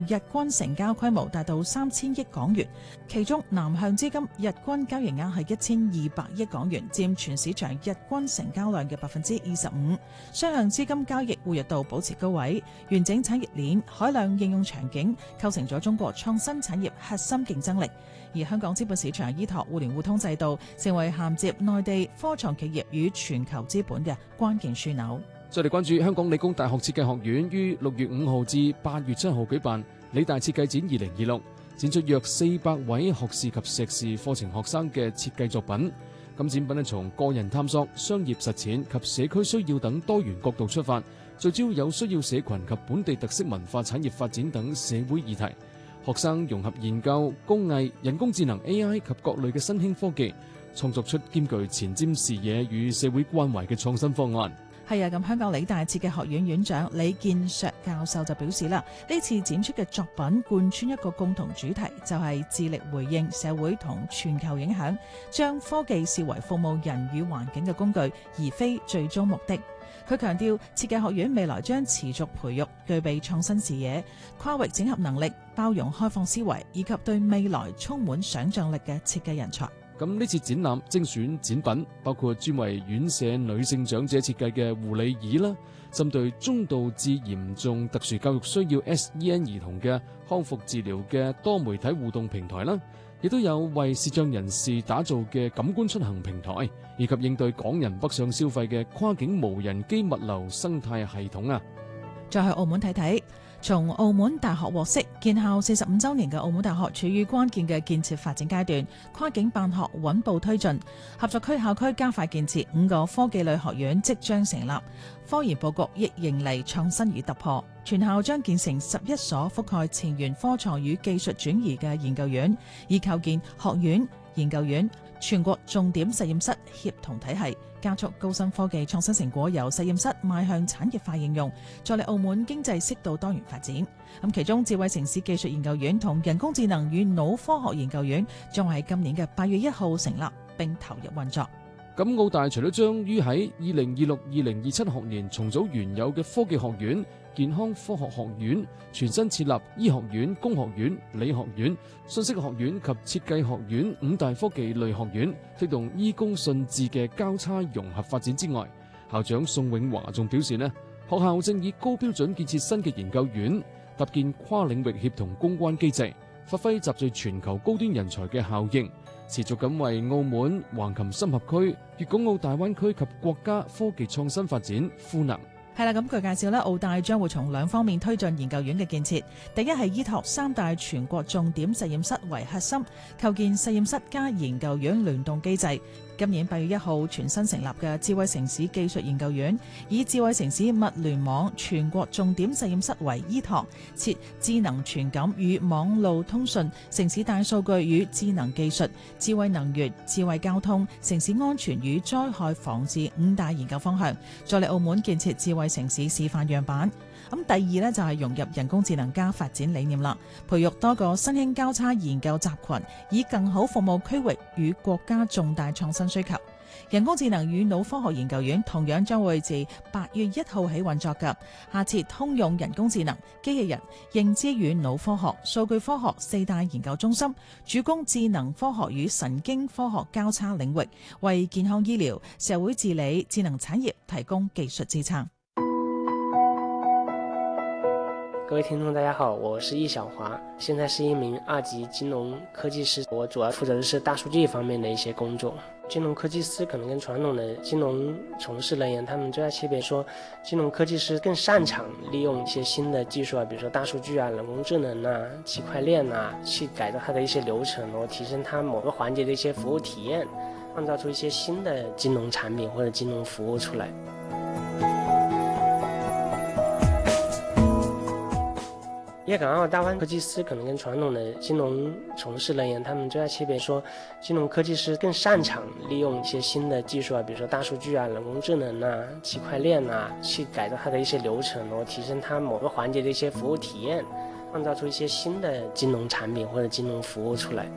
日均成交規模達到3000億港元，其中南向資金日均交易額係1200億港元，佔全市場日均成交量嘅25%。雙向資金交易活躍度保持高位，完整產業鏈、海量應用場景構成咗中國創新產業核心競爭力。而香港資本市場依託互聯互通制度，成為銜接內地科創企業與全球資本嘅關鍵樞紐。 再嚟關注香港理工大學設計學院於6月5號至8月7號舉辦理大設計展2026，展出約400位學士及碩士課程學生嘅設計作品。咁展品從個人探索、商業實踐及社區需要等多元角度出發，聚焦有需要社群及本地特色文化產業發展等社會議題。學生融合研究、工藝、人工智能 AI 及各類嘅新興科技，創作出兼具前瞻視野與社會關懷嘅創新方案。 係啊，咁香港理大設計學院院長李建碩教授就表示啦，呢次展出嘅作品貫穿一個共同主題，就係致力回應社會同全球影響，將科技視為服務人與環境嘅工具，而非最終目的。佢強調，設計學院未來將持續培育具備創新視野、跨域整合能力、包容開放思維，以及對未來充滿想像力嘅設計人才。 咁呢次展覽精選展品包括專為院舍女性長者設計嘅護理椅啦，針對中度至嚴重特殊教育需要 SEN 兒童嘅康復治療嘅多媒體互動平台啦，亦都有為視障人士打造嘅感官出行平台，以及應對港人北上消費嘅跨境無人機物流生態系統啊。 再去澳門睇睇。從澳門大學獲悉，建校45週年嘅澳門大學處於關鍵嘅建設發展階段，跨境辦學穩步推進，合作區校區加快建設，5個科技類學院即將成立，科研佈局亦迎嚟創新與突破。全校將建成11所覆蓋前沿科創與技術轉移嘅研究院，以構建學院、研究院、全國重點實驗室協同體系，加速高新科技創新成果由實驗室邁向產業化應用，助力澳門經濟適度多元發展。咁其中智慧城市技術研究院同人工智能與腦科學研究院將會喺今年嘅8月1號成立並投入運作。 咁澳大除咗將於喺2026-2027學年重組原有嘅科技學院、健康科學學院，全新設立醫學院、工學院、理學院、信息學院及設計學院5大科技類學院，推動醫工信智嘅交叉融合發展之外，校長宋永華仲表示呢，學校正以高標準建設新嘅研究院，搭建跨領域協同公關機制，發揮集聚全球高端人才嘅效應，持續咁為澳門、橫琴深合區、粵港澳大灣區及國家科技創新發展賦能。 係啦，咁據介紹咧，澳大將會從2方面推進研究院嘅建設。第一係依託3大全國重點實驗室為核心，構建實驗室加研究院聯動機制。今年8月1號全新成立嘅智慧城市技術研究院，以智慧城市物聯網全國重點實驗室為依託，設智能傳感與網路通訊、城市大數據與智能技術、智慧能源、智慧交通、城市安全與災害防治5大研究方向，助力澳門建設智慧城市示範樣板。咁第二呢，就係融入人工智能加發展理念啦，培育多個新興交叉研究集群，以更好服務區域與國家重大創新需求。人工智能與腦科學研究院同樣將會自8月1號起運作嘅，下設通用人工智能、機器人、認知與腦科學、數據科學4大研究中心，主攻智能科學與神經科學交叉領域，為健康醫療、社會治理、智能產業提供技術支撐。 各位聽眾大家好，我是易小華，現在是一名2級金融科技師，我主要負責的是大數據方面的一些工作。金融科技師可能跟傳統的金融從事人員，他們最大區別說，金融科技師更擅長利用一些新的技術啊，比如說大數據啊、人工智能啊、區塊鏈啊，去改造它的一些流程，然後提升它某個環節的一些服務體驗，創造出一些新的金融產品或者金融服務出來。粵港澳大灣區科技師可能跟傳統的金融從事人員，他們最大區別說，金融科技師更擅長利用一些新的技術啊，比如說大數據啊、人工智能啊、區塊鏈啊，去改造它的一些流程，然後提升它某個環節的一些服務體驗，創造出一些新的金融產品或者金融服務出來。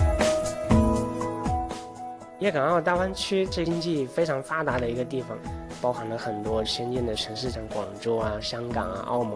粵港澳大灣區是經濟非常發達的一個地方。 包含了很多先进的城市，像广州啊、香港啊、澳门